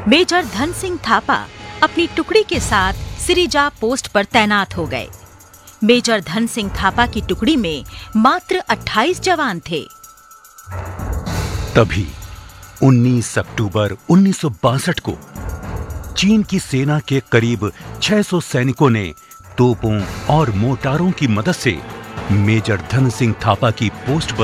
Major Dhan Singh Thapa अपनी टुकड़ी के साथ सिरिजा पोस्ट पर तैनात हो गए। मेजर धन सिंह थापा की टुकड़ी में मात्र 28 जवान थे। तभी 19 अक्टूबर 1962 को चीन की सेना के करीब 600 सैनिकों ने तोपों और मोर्टारों की मदद से मेजर धन सिंह थापा की पोस्ट पर